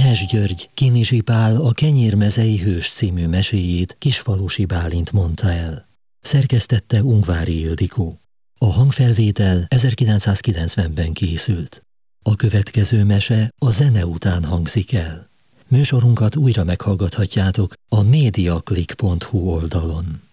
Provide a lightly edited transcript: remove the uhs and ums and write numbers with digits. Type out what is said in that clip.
Nemes György, Kinizsi Pál a Kenyérmezei hős című meséjét Kisfalusi Bálint mondta el. Szerkesztette Ungvári Ildikó. A hangfelvétel 1990-ben készült. A következő mese a zene után hangzik el. Műsorunkat újra meghallgathatjátok a mediaclick.hu oldalon.